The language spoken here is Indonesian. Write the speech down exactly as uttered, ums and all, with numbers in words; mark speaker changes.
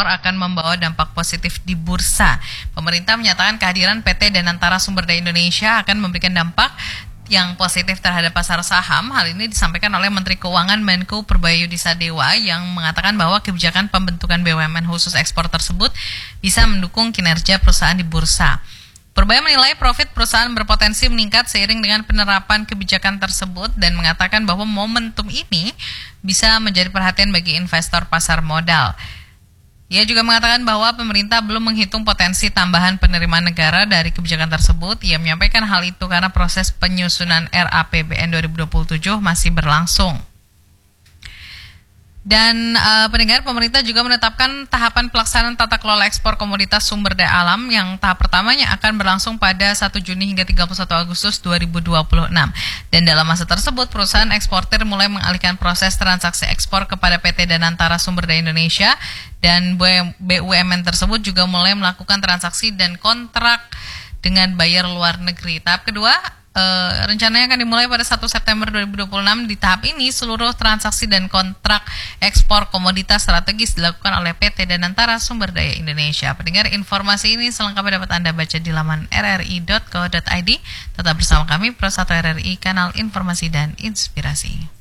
Speaker 1: ekspor akan membawa dampak positif di bursa. Pemerintah menyatakan kehadiran P T Danantara Sumber Daya Indonesia akan memberikan dampak yang positif terhadap pasar saham. Hal ini disampaikan oleh Menteri Keuangan Menko Perbayudhi Sadewa yang mengatakan bahwa kebijakan pembentukan B U M N khusus ekspor tersebut bisa mendukung kinerja perusahaan di bursa. Perbaya menilai profit perusahaan berpotensi meningkat seiring dengan penerapan kebijakan tersebut dan mengatakan bahwa momentum ini bisa menjadi perhatian bagi investor pasar modal. Ia juga mengatakan bahwa pemerintah belum menghitung potensi tambahan penerimaan negara dari kebijakan tersebut. Ia menyampaikan hal itu karena proses penyusunan R A P B N dua ribu dua puluh tujuh masih berlangsung. Dan uh, pendengar, pemerintah juga menetapkan tahapan pelaksanaan tata kelola ekspor komoditas sumber daya alam yang tahap pertamanya akan berlangsung pada satu Juni hingga tiga puluh satu Agustus dua ribu dua puluh enam. Dan dalam masa tersebut, perusahaan eksportir mulai mengalihkan proses transaksi ekspor kepada P T Danantara Sumber Daya Indonesia dan B U M N tersebut juga mulai melakukan transaksi dan kontrak dengan buyer luar negeri. Tahap kedua Uh, rencananya akan dimulai pada satu September dua ribu dua puluh enam. Di tahap ini seluruh transaksi dan kontrak ekspor komoditas strategis dilakukan oleh P T Danantara Sumber Daya Indonesia. Pendengar, informasi ini selengkapnya dapat Anda baca di laman r r i dot co dot i d. Tetap bersama kami Pro satu R R I, kanal informasi dan inspirasi.